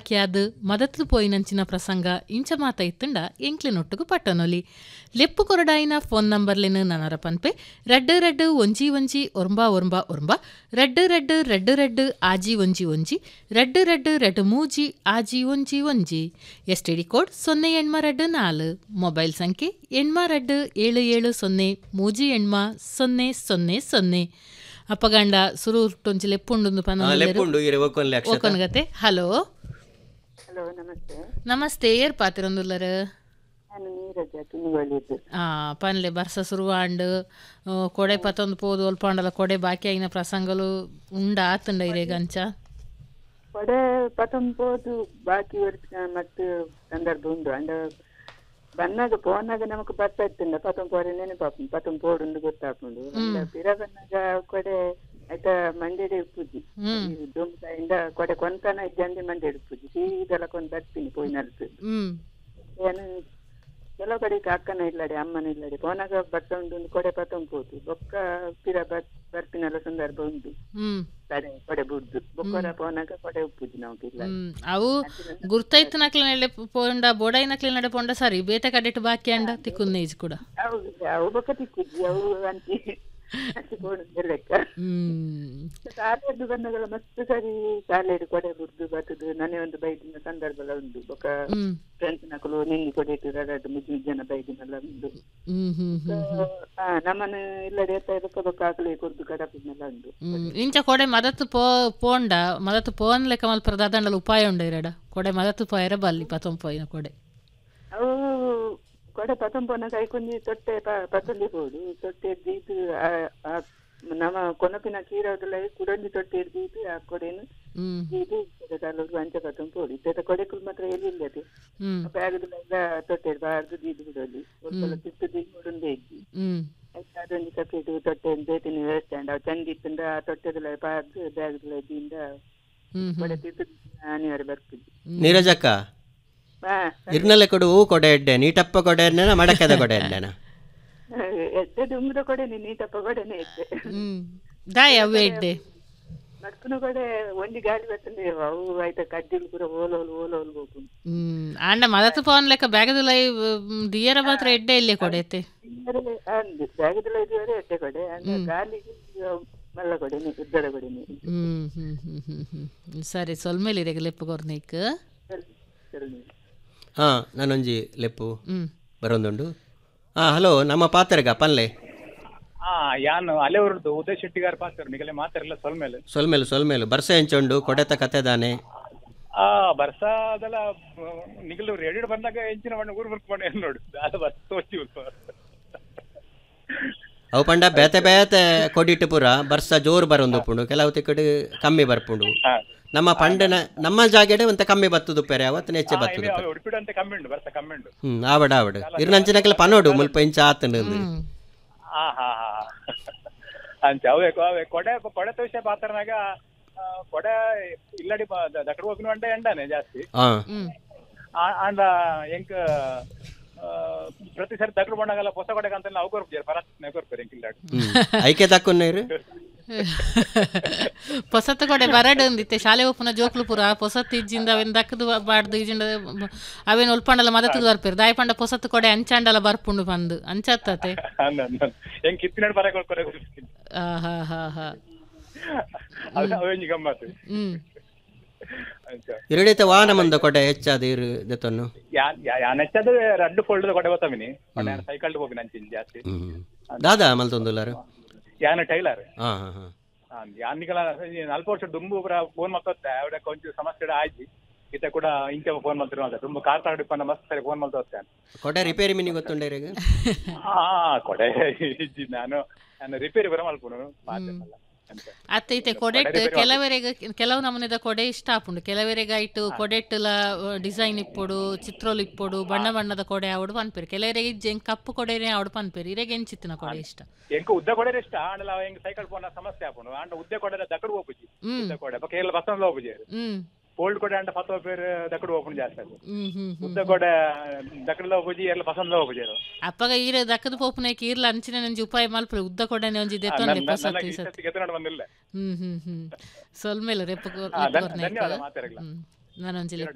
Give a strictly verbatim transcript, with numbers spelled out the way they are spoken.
ಬಾಕಿಯಾದ ಮದತ್ತು ಪೋಯಿನಂಚಿನ ಪ್ರಸಂಗ ಇಂಚ ಮಾತ ಇತ್ತಂಡ ಎಂಕ್ಲೆನೊಟ್ಟುಗು ಪಟ್ಟನೊಲಿ ಲೆಪ್ಪು ಕೊರಡಾಯಿನ ಫೋನ್ ನಂಬರ್ಲೆನು ನನರ ಪನ್ಪೆ ರೆಡ್ ರೆಡ್ ಒಂಜಿ ಒಂಜಿ ಒರ್ಂಬ ಒರ್ಂಬ ಒರ್ಂಬ ರೆಡ್ ರೆಡ್ ರೆಡ್ ರೆಡ್ ಆಜಿ ಒಂಜಿ ಒಂಜಿ ರೆಡ್ ರೆಡ್ ರೆಡ್ ಮೂಜಿ ಆಜಿ ಒಂಜಿ ಒಂಜಿ ಎಸ್ ಟಿ ಡಿ ಕೋಡ್ ಸೊನ್ನೆ ಎಣ್ಮ ರೆಡ್ ನಾಲು ಮೊಬೈಲ್ ಸಂಖ್ಯೆ ಎಣ್ಮ ರೆಡ್ ಏಳು ಏಳು ಸೊನ್ನೆ ಮೂಜಿ ಎಣ್ಮ ಸೊನ್ನೆ ಸೊನ್ನೆ ಸೊನ್ನೆ ಅಪ್ಪಗಂಡ ಸುರು ಟೊಂಚಿ ಲೆಪ್ಪುಂಡು ಪನಗತೆ ಹಲೋ ಹಲೋ ನಮಸ್ತೆ ನಮಸ್ತೆ ಏರ್ ಪಾತಿರೊಂದುಲ್ಲರ ನಾನು ನೀರಜ ತುಳುವಳಿದ್ದು ಆ ಪನ್ಲೆ ಬರ್ಸ ಸುರುವಾಂಡ್ ಕೊಡೆ ಪತ್ತೊಂದು ಪೋದು ಒಲ್ಪಾಂಡಲ ಕೊಡೆ ಬಾಕಿ ಆಗಿನ ಪ್ರಸಂಗಲು ಉಂಡ ಆತಂಡ ಇರೇ ಗಂಚ ಕೊಡೆ ಪತ್ತೊಂದು ಪೋದು ಬಾಕಿ ವರ್ಷ ಮತ್ತು ಸಂದರ್ಭ ಉಂಡು ಅಂಡ ಬನ್ನಾಗ ಪೋನಾಗ ನಮಕ್ ಬರ್ತಾ ಇತ್ತಂಡ ಪತ್ತೊಂದು ಪೋರೆ ನೆನಪಾಪು ಪತ್ತೊಂದು ಪೋಡು ಗೊತ್ತಾಪುಂಡು ಅಂಡ ಪಿರ ಬನ್ನಾಗ ಕೊಡೆ ಆಯ್ತಾ ಮಂಡ್ಯಡೆ ಉಪ್ಪುಜಿ ದುಂಬಾಯಿಂದ ಕೊಡೆ ಕೊಂತನ ಇದ್ದಂದೆ ಮಂಡ್ಯಡೆ ಉಪ್ಪುಜಿ ಸೀದೆಲ್ಲ ಕೊಂದು ಬರ್ತೀನಿ ಪೋಯಿನಲ್ತು ಏನು ಕೆಲವು ಕಡೆಗೆ ಅಕ್ಕನ ಇಲ್ಲಡೆ ಅಮ್ಮನ ಇಲ್ಲಡೆ ಪೋನಾಗ ಬರ್ತಾ ಉಂಡು ಕೊಡೆ ಪತ್ತೊಂದು ಪೋದು ಬೊಕ್ಕ ಪಿರ ಬರ್ಪಿನಲ್ಲ ಸಂದರ್ಭ ಉಂಟು ಕಡೆ ಕೊಡೆ ಬುಡ್ದು ಬೊಕ್ಕರ ಪೋನಾಗ ಕೊಡೆ ಉಪ್ಪುಜಿ ನಾವು ಇಲ್ಲ ಅವು ಗುರ್ತೈತು ನಕ್ಲೆ ಪೋಂಡ ಬೋಡಾಯಿ ನಕ್ಲೆ ನಡೆ ಪೋಂಡ ಸರಿ ಬೇತೆ ಕಡೆಟ್ ಬಾಕಿ ಅಂಡ ತಿಕ್ಕುನ್ನ ಈಜ್ ಕೂಡ ಅವು ಅವು ಬೊಕ್ಕ ತಿಕ್ಕುಜಿ ಅವು ಅಂತಿ ಲೆಕ್ಕ ಶಾಲೆದ್ದು ಬಣ್ಣಗಳ ಮಸ್ತ್ ಸರಿ ಶಾಲೆಡು ಕೊಡೆ ಬುಡ್ದು ಬರ್ತದು ನನ್ನೇ ಒಂದು ಬೈದಿನ ಸಂದರ್ಭ ಎಲ್ಲ ಉಂಟು ಬೊಕ್ಕ ಫ್ರೆಂಡ್ಸ್ ನಕಲು ನಿಂಗಿ ಕೊಡೆ ಇಟ್ಟು ರಡಾಡು ಮುಜ್ಜು ಮುಜ್ಜನ ಬೈದಿನೆಲ್ಲ ಉಂಟು ನಮ್ಮನ್ನು ಇಲ್ಲದೆ ಎತ್ತ ಬೊಕ್ಕ ಬೊಕ್ಕ ಹಾಕಲಿ ಕೊರ್ದು ಕಡಪಿನೆಲ್ಲ ಉಂಟು ಇಂಚ ಕೊಡೆ ಮದತ್ತು ಪೋ ಪೋಂಡ ಮದತ್ತು ಪೋನ್ ಲೆಕ್ಕ ಮಲ್ಪ ದಾದಂಡಲ ಉಪಾಯ ಉಂಡ ಇರಡ ಕೊಡೆ ಮದತ್ತು ಪೋಯರ ಬಲ್ಲಿ ಪತೊಂದು ಪೋಯಿನ ಕೊಡೆ ಅವು ಕೊಡೆ ಪತೊಂಪನ ಕೈಕೊಂಡಿ ತೊಟ್ಟೆ ಪತೊಂದಿ ಹೋಡು ತೊಟ್ಟೆ ದೀತು ನಮ್ಮ ಕೊನಪಿನ ಕೀರೋದಲ್ಲ ಕುಡೊಂದಿ ತೊಟ್ಟೆ ದೀತು ಆ ಕೊಡೆನು ದೀತು ತಲೋಡು ಅಂಚ ಪತೊಂದು ಹೋಡು ಇತ್ತ ಕೊಡೆಕುಲ್ ಮಾತ್ರ ಎಲ್ಲಿಲ್ಲದೆ ಬ್ಯಾಗದಲ್ಲ ತೊಟ್ಟೆ ಬಾರ್ದು ದೀದು ಬಿಡೋದು ಒಬ್ಬಲ ತಿತ್ತು ದೀದು ಬಿಡೊಂದೇ ಇದ್ದಿ ಆಯ್ತು ಅದೊಂದು ಸಪ್ರೇಟ್ ತೊಟ್ಟೆ ಬೇತಿನ ವ್ಯವಸ್ಥೆ ಅಂಡ ಅವು ಚಂದಿತ್ತಂದ ಆ ತೊಟ್ಟೆದಲ್ಲ ಬಾರ್ದು ಬ್ಯಾಗದಲ್ಲ ಇದ್ದಿಂದ ಕೊಡೆ ತಿತ್ತು ಅನಿವಾರ್ಯ ಬರ್ತದೆ. ನೀರಜಕ್ಕ ಇರ್ನಲ್ಲೆ ಕೊಡು ಹೂ ಕೊಡೆ ಎಡ್ಡೆ ನೀಟಪ್ಪ ಕೊಡೆ ಎಡ್ಡೆನ ಮಡಕೆದ ಕೊಡೆ ಎಡ್ಡೆನ ಎಡ್ಡೆ ದುಂಬದ ಕೊಡೆ ನೀಟಪ್ಪ ಕೊಡೆನೆ ಎಡ್ಡೆ ದಾಯ ಅವು ಎಡ್ಡೆ ಮಡ್ಕುನ ಕೊಡೆ ಒಂದಿ ಗಾಳಿ ಬರ್ತದೆ ಅವು ಆಯ್ತಾ ಕಡ್ಡಿಲು ಪೂರ ಓಲೋಲು ಓಲೋಲು ಹೋಗು ಹ್ಮ್ ಅಂಡ ಮದತ್ತು ಪವನ್ ಲೆಕ್ಕ ಬ್ಯಾಗದುಲ ದಿಯರ ಮಾತ್ರ ಎಡ್ಡೆ ಇಲ್ಲೇ ಕೊಡೆತೆ ಬ್ಯಾಗದುಲ ಇದುವರೆ ಎಡ್ಡೆ ಕೊಡೆ ಅಂದ್ರೆ ಗಾಲಿಗೆ ಮಲ್ಲ ಕೊಡೆನೆ ಉದ್ದರ ಕೊಡೆನೆ ಹ್ಮ್ ಹ್ಮ್ ಹ್ಮ್ ಹ್ಮ್ ಹ್ಮ್ ಸರಿ ಸೊಲ್ಮೇಲಿರೆಗೆ ಲೆಪ್ಪು ಕೊರ್ನಿಕ್ ಹಾಂ ನಾನೊಂಜಿ ಲೆಪ್ಪು ಬರೋದುಂಡು. ಹಾಂ ಹಲೋ ನಮ್ಮ ಪಾತ್ರೆಗ ಪನ್ಲೆ ಹಾಂ ಯಾನು ಅಲೆ ಹೊರಡ್ದು ಉದಯ್ ಶೆಟ್ಟಿಗಾರ ಪಾತ್ರ ನಿಗಲೆ ಮಾತಾರಲ್ಲ ಸೊಲ್ಮೇಲೆ ಸೊಲ್ಮೇಲು ಸೊಲ್ಮೇಲು ಬರ್ಸ ಹೆಂಚುಂಡು ಕೊಡೆತ ಕತೆದಾನೆ ಆ ಬರ್ಸ ಅದೆಲ್ಲ ನಿಗಲು ರೆಡಿ ಬಂದಾಗ ಹೆಂಚಿನ ಬಣ್ಣ ಊರು ಬರ್ಕೊಂಡೆ ನೋಡು ಅದು ಬರ್ಸ ತೋಚಿ ಅವು ಪಂಡ ಬೇತೆ ಬೇತೆ ಕೊಡಿಟ್ಟು ಪೂರ ಬರ್ಸ ಜೋರು ಬರೋದು ಉಪ್ಪುಂಡು ಕೆಲವು ತಿಕ್ಕಡು ಕಮ್ಮಿ ಬರ್ಪುಂಡು ನಮ್ಮ ಪಂಡನ ನಮ್ಮ ಜಾಗೆಡೆ ಒಂತ ಕಮ್ಮಿ ಬತ್ತದು ಪೆರೆ ಅವತ್ತು ನೆಚ್ಚೆ ಬತ್ತದು ಹ್ಮ್ ಆವಡ ಆವಡ ಇರ್ನಂಚಿನಕ್ಕೆಲ್ಲ ಪನೋಡು ಮುಲ್ಪ ಇಂಚ ಆತಂಡು ಅಂಚ ಅವೇ ಅವೇ ಕೊಡೆ ಕೊಡೆ ತೋಷೆ ಪಾತ್ರನಾಗ ಕೊಡೆ ಇಲ್ಲಡಿ ದಕಡ ಹೋಗಿನ ಅಂಡೆ ಎಂಡನೆ ಜಾಸ್ತಿ ಅಂಡ ಎಂಕ್ ಪ್ರತಿ ಸರಿ ದಕಡ ಬಂಡಾಗಲ್ಲ ಹೊಸ ಕೊಡೆಗೆ ಅಂತ ನಾವು ಕೊರ್ಪೇರ್ ಪರತ್ ಕೊರ್ಪೇರ್ ಎಂಕ್ ಇಲ್ಲ ಐಕೆ ದಕ್ಕುನ್ನೀರು ಪೊಸತ್ತು ಕೊಡೆ ಬರಡ್ ಅಂದಿತ್ತೆ ಶಾಲೆ ಒಪ್ಪುನ ಜೋಕ್ಲು ಪುರ ಪೊಸತ್ತು ಇಜ್ಜಿಂದ ಅವೇನು ದಕ್ಕದು ಬಾಡ್ದು ಇಜ್ಜಿಂದ ಅವೇನು ಒಲ್ಪಂಡಲ ಮದತ್ತದು ಬರ್ಪೇರು ದಾಯಿ ಪಂಡ ಪೊಸತ್ತು ಕೊಡೆ ಅಂಚಾಂಡಲ ಬರ್ಪುಂಡು ಬಂದು ಅಂಚತ್ತತೆ ಹಾ ಹಾ ಹಾ ಹ್ಮ್ ಎರಡೈತೆ ವಾಹನ ಮಂದ ಕೊಡೆ ಹೆಚ್ಚಾದ ಇರು ದೆತನ್ನು ಯಾನ್ ಹೆಚ್ಚಾದ ರಡ್ಡು ಫೋಲ್ಡ್ ಕೊಡೆ ಬತ್ತಮಿನಿ ಸೈಕಲ್ ಹೋಗಿ ನಂಚಿನ್ ಜಾಸ್ತಿ ದಾದಾ ಮಲ್ತೊಂದುಲ್ಲಾರು ಯಾನ ಟೈಲರ್ ಹಾ ಹಾ ಹಾ ಯಾನಿಗಳ ನಲ್ಪ ವರ್ಷ ದುಂಬು ಪೂರ ಫೋನ್ ಮಲ್ತೋತ್ತೆ ಅವಡೆ ಕೊಂಚ ಸಮಸ್ಯೆ ಆಯ್ತು ಈತ ಕೂಡ ಇಂಚ ಫೋನ್ ಮಲ್ತಿರೋ ಅಂತ ತುಂಬ ಕಾರ್ ತಗೊಂಡಿಪ್ಪನ್ನ ಮಸ್ತ್ ಸರಿ ಫೋನ್ ಮಲ್ತೋತ್ತೆ ಕೊಡೆ ರಿಪೇರಿ ಮಿನಿ ಗೊತ್ತುಂಡೆ ಈಗ ಹಾ ಕೊಡೆ ನಾನು ನಾನು ರಿಪೇರಿ ಬರ ಮಲ್ಪುನು ಅತ್ತ ಐತೆ ಕೊಡೆಟ್ ಕೆಲವರೆಗೆ ಕೆಲವು ನಮೂನೆದ ಕೊಡೆ ಇಷ್ಟ ಆಪುಂಡು ಕೆಲವರೆಗೆ ಐಟು ಕೊಡೆಟ್ಲ ಡಿಸೈನ್ ಇಪ್ಪೊಡು ಚಿತ್ರೋಲ್ ಇಪ್ಪೊಡು ಬಣ್ಣ ಬಣ್ಣದ ಕೊಡೆ ಆವಡು ಪನ್ಪೇರು ಕೆಲವರೆಗೆ ಜೆಂಕ್ ಕಪ್ಪು ಕೊಡೆನೇ ಆವಡು ಪನ್ಪೇರು ಇರೆಗೆ ಎಂಚಿತ್ತಿನ ಕೊಡೆ ಇಷ್ಟ ಎಂಕ ಉದ್ದ ಕೊಡೆ ಇಷ್ಟ ಆಂಡಲ ಎಂಕ ಸೈಕಲ್ ಪೋನ ಸಮಸ್ಯೆ ಆಪುಂಡು ಆಂಡ ಉದ್ದ ಕೊಡೆ ದಕಡು ಹೋಗುಜಿ ಉದ್ದ ಕೊಡೆ ಬಕ ಎಲ್ಲ ಬಸಂದ ಹೋಗುಜಿ ಹ್ಮ್ ಓಲ್ಡ್ ಕೊಡೆ ಅಂಡ ಪತ್ತು ಪೇರು ದಕಡು ಹೋಗುಂಡು ಜಾಸ್ತಿ ಅದು ಉದ್ದ ಕೊಡೆ ದಕಡಲ ಹೋಗುಜಿ ಎಲ್ಲ ಬಸಂದ ಹೋಗುಜಿ ಅಪ್ಪಗ ಈರ ದಕ್ಕದ ಪೋಪುನೇಕ ಈರ್ಲ ಅಂಚಿನ ನಂಜಿ ಉಪಾಯ ಮಲ್ಪರೆ ಉದ್ದ ಕೊಡೆನೆ ಒಂಜಿ ದೆತೊಂದೆ ಪಸತ್ತಿ ಸತ್ತಿ ಹ್ಮ್ ಹ್ಮ್ ಹ್ಮ್ ಸೊಲ್ಮೇಲೆ ರೆಪ್ಪ ಧನ್ಯವಾದ ಮಾತಾರಲ್ಲ ನಾನೊಂಜಿ